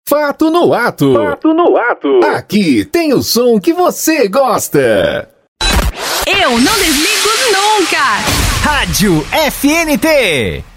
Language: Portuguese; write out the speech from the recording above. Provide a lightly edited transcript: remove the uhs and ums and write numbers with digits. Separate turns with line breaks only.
Fato no ato.
Fato no ato.
Aqui tem o som que você gosta.
Eu não desligo nunca.
Rádio FNT.